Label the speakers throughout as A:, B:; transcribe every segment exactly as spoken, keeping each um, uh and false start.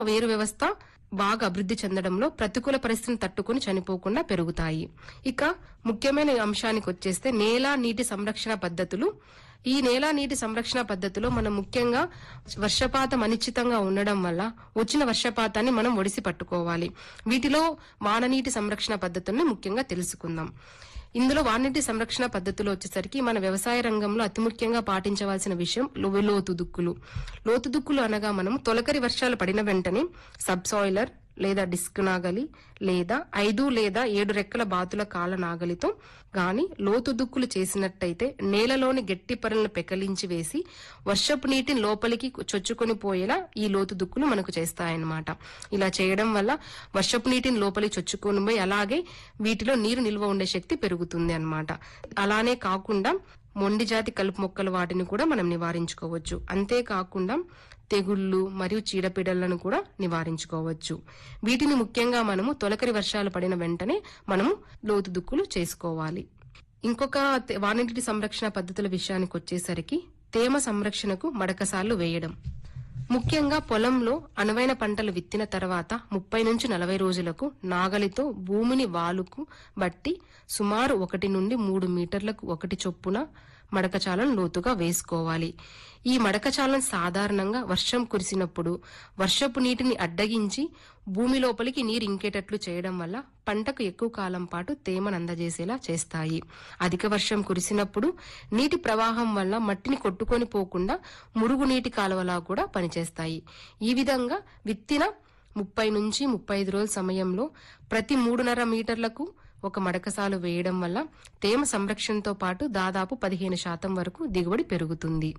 A: వేరు వ్యవస్థ బాగా అభివృద్ధి చెందడంలో ప్రతికూల పరిస్థితిని తట్టుకుని చనిపోకుండా పెరుగుతాయి. ఇక ముఖ్యమైన అంశానికి వచ్చేస్తే నేల నీటి సంరక్షణ పద్ధతులు. ఈ నేల నీటి సంరక్షణ పద్ధతిలో మనం ముఖ్యంగా వర్షపాతం అనిశ్చితంగా ఉండడం వల్ల వచ్చిన వర్షపాతాన్ని మనం ఒడిసి పట్టుకోవాలి. వీటిలో వాననీటి సంరక్షణ పద్ధతుల్ని ముఖ్యంగా తెలుసుకుందాం. ఇందులో వాననీటి సంరక్షణ పద్ధతులు వచ్చేసరికి మన వ్యవసాయ రంగంలో అతి ముఖ్యంగా పాటించవలసిన విషయం లోతు దుక్కులు. లోతు దుక్కులు అనగా మనం తొలకరి వర్షాలు పడిన వెంటనే సబ్ సాయిలర్ లేదా డిస్క్ నాగలి లేదా ఐదు లేదా ఏడు రెక్కల బాతుల కాల నాగలితో గాని లోతు దుక్కులు చేసినట్టయితే నేలలోని గట్టి పొరలను పెకలించి వేసి వర్షపు నీటిని లోపలికి చొచ్చుకొని పోయేలా ఈ లోతు దుక్కులు మనకు చేస్తాయన్నమాట. ఇలా చేయడం వల్ల వర్షపు నీటిని లోపలికి చొచ్చుకొని పోయి అలాగే వీటిలో నీరు నిల్వ ఉండే శక్తి పెరుగుతుంది అన్నమాట. అలానే కాకుండా మొండి జాతి కలుపు మొక్కలు వాటిని కూడా మనం నివారించుకోవచ్చు. అంతేకాకుండా తెగుళ్లు మరియు చీడపీడలను కూడా నివారించుకోవచ్చు. వీటిని ముఖ్యంగా మనము తొలకరి వర్షాలు పడిన వెంటనే మనము లోతు దుక్కులు చేసుకోవాలి. ఇంకొక వాననీటి సంరక్షణ పద్ధతుల విషయానికి వచ్చేసరికి తేమ సంరక్షణకు మడకసార్లు వేయడం. ముఖ్యంగా పొలంలో అనువైన పంటలు విత్తిన తర్వాత ముప్పై నుంచి నలభై రోజులకు నాగలితో భూమిని వాలుకు బట్టి సుమారు ఒకటి నుండి మూడు మీటర్లకు ఒకటి చొప్పున మడకచాలను లోతుగా వేసుకోవాలి. ఈ మడకచాలను సాధారణంగా వర్షం కురిసినప్పుడు వర్షపు నీటిని అడ్డగించి భూమి లోపలికి నీరు ఇంకేటట్లు చేయడం వల్ల పంటకు ఎక్కువ కాలం పాటు తేమను అందజేసేలా చేస్తాయి. అధిక వర్షం కురిసినప్పుడు నీటి ప్రవాహం వల్ల మట్టిని కొట్టుకొని పోకుండా మురుగునీటి కాలువలా కూడా పనిచేస్తాయి. ఈ విధంగా విత్తిన ముప్పై నుంచి ముప్పై ఐదు రోజుల సమయంలో ప్రతి మూడున్నర మీటర్లకు ఒక మడకసాలు వేయడం వల్ల తేమ సంరక్షణతో పాటు దాదాపు పదిహేను శాతం వరకు దిగుబడి పెరుగుతుంది.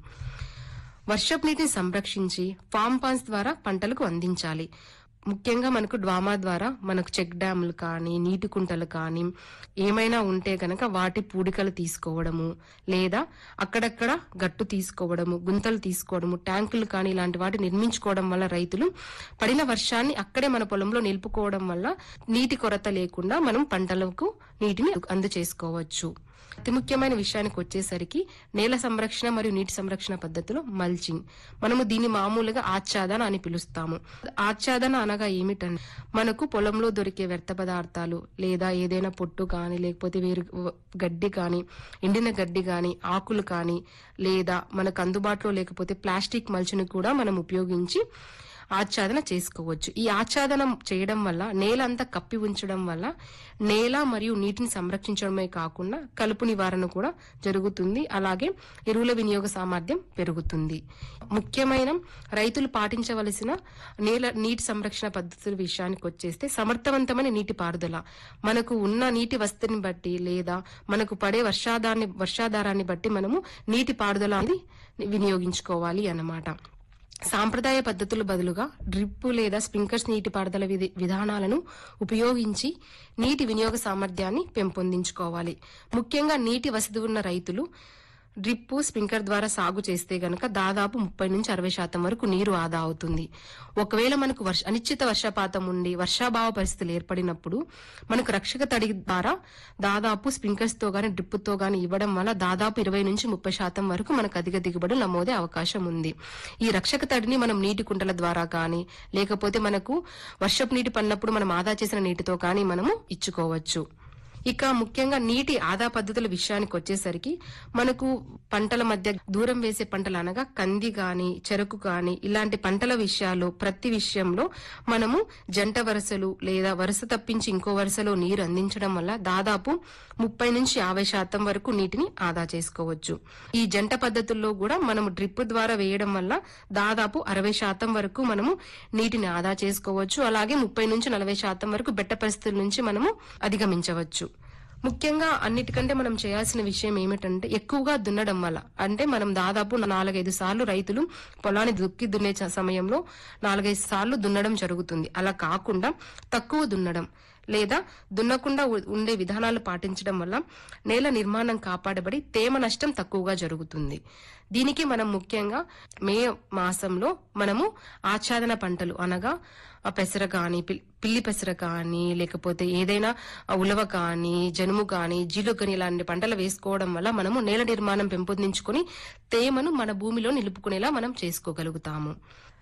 A: వర్షపు నీటిని సంరక్షించి ఫామ్ పాన్స్ ద్వారా పంటలకు అందించాలి. ముఖ్యంగా మనకు డ్వామా ద్వారా మనకు చెక్ డ్యాములు కానీ నీటి కుంటలు కానీ ఏమైనా ఉంటే గనక వాటి పూడికలు తీసుకోవడము లేదా అక్కడక్కడ గట్టు తీసుకోవడము గుంతలు తీసుకోవడము ట్యాంకులు కానీ ఇలాంటి వాటి నిర్మించుకోవడం వల్ల రైతులు పడిన వర్షాన్ని అక్కడే మన పొలంలో నిలుపుకోవడం వల్ల నీటి కొరత లేకుండా మనం పంటలకు నీటిని అందజేసుకోవచ్చు. అతి ముఖ్యమైన విషయానికి వచ్చేసరికి నేల సంరక్షణ మరియు నీటి సంరక్షణ పద్ధతిలో మల్చింగ్. మనము దీన్ని మామూలుగా ఆచ్ఛాదన అని పిలుస్తాము. ఆచ్ఛాదన అనగా ఏమిటంటే మనకు పొలంలో దొరికే వ్యర్థ పదార్థాలు లేదా ఏదైనా పొట్టు కానీ లేకపోతే వేరు గడ్డి కానీ ఎండిన గడ్డి కానీ ఆకులు కానీ లేదా మనకు అందుబాటులో లేకపోతే ప్లాస్టిక్ మల్చిని కూడా మనం ఉపయోగించి ఆచ్ఛాదన చేసుకోవచ్చు. ఈ ఆచ్ఛాదనం చేయడం వల్ల నేల అంతా కప్పి ఉంచడం వల్ల నేల మరియు నీటిని సంరక్షించడమే కాకుండా కలుపు నివారణ కూడా జరుగుతుంది. అలాగే ఎరువుల వినియోగ సామర్థ్యం పెరుగుతుంది. ముఖ్యమైన రైతులు పాటించవలసిన నేల నీటి సంరక్షణ పద్ధతుల విషయానికి వచ్చేస్తే సమర్థవంతమైన నీటి పారుదల. మనకు ఉన్న నీటి వసతిని బట్టి లేదా మనకు పడే వర్షాధారాన్ని వర్షాధారాన్ని బట్టి మనము నీటి పారుదల అనేది వినియోగించుకోవాలి అన్నమాట. సాంప్రదాయ పద్ధతుల బదులుగా డ్రిప్ లేదా స్ప్రింక్లర్స్ నీటిపారుదల విధానాలను ఉపయోగించి నీటి వినియోగ సామర్థ్యాన్ని పెంపొందించుకోవాలి. ముఖ్యంగా నీటి వసతి ఉన్న రైతులు డ్రిప్ స్ప్రింక్లర్ ద్వారా సాగు చేస్తే గనక దాదాపు ముప్పై నుంచి అరవై శాతం వరకు నీరు ఆదా అవుతుంది. ఒకవేళ మనకు వర్ష అనిశ్చిత వర్షపాతం ఉండి వర్షాభావ పరిస్థితులు ఏర్పడినప్పుడు మనకు రక్షక తడి ద్వారా దాదాపు స్ప్రింక్లర్స్ తో గాని డ్రిప్ తో గాని ఇవ్వడం వల్ల దాదాపు ఇరవై నుంచి ముప్పై శాతం వరకు మనకు అధిక దిగుబడులు నమోదే అవకాశం ఉంది. ఈ రక్షక తడిని మనం నీటి కుంటల ద్వారా కానీ లేకపోతే మనకు వర్షపు నీటి పడినప్పుడు మనం ఆదా చేసిన నీటితో కానీ మనము ఇచ్చుకోవచ్చు. ఇక ముఖ్యంగా నీటి ఆదా పద్ధతుల విషయానికి వచ్చేసరికి మనకు పంటల మధ్య దూరం వేసే పంటలు అనగా కంది గాని చెరకు గాని ఇలాంటి పంటల విషయాల్లో ప్రతి విషయంలో మనము జంట వరుసలు లేదా వరుస తప్పించి ఇంకో వరుసలో నీరు అందించడం వల్ల దాదాపు ముప్పై నుంచి యాభై శాతం వరకు నీటిని ఆదా చేసుకోవచ్చు. ఈ జంట పద్ధతుల్లో కూడా మనము డ్రిప్ ద్వారా వేయడం వల్ల దాదాపు అరవై శాతం వరకు మనము నీటిని ఆదా చేసుకోవచ్చు. అలాగే ముప్పై నుంచి నలభై శాతం వరకు బెట్ట పరిస్థితుల నుంచి మనము అధిగమించవచ్చు. ముఖ్యంగా అన్నిటికంటే మనం చేయాల్సిన విషయం ఏమిటంటే ఎక్కువగా దున్నడం వల్ల అంటే మనం దాదాపు నాలుగైదు సార్లు రైతులు పొలాన్ని దుక్కి దున్నే సమయంలో నాలుగైదు సార్లు దున్నడం జరుగుతుంది. అలా కాకుండా తక్కువ దున్నడం లేదా దున్నకుండా ఉండే విధానాలు పాటించడం వల్ల నేల నిర్మాణం కాపాడబడి తేమ నష్టం తక్కువగా జరుగుతుంది. దీనికి మనం ముఖ్యంగా మే మాసంలో మనము ఆచ్ఛాదన పంటలు అనగా పెసర కాని పిల్లి పెసర కాని లేకపోతే ఏదైనా ఉలవ కాని జనుము కాని జీలు కాని ఇలాంటి పంటలు వేసుకోవడం వల్ల మనము నేల నిర్మాణం పెంపొందించుకొని తేమను మన భూమిలో నిలుపుకునేలా మనం చేసుకోగలుగుతాము.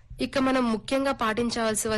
A: ఇక మనం ముఖ్యంగా పాటించవలసి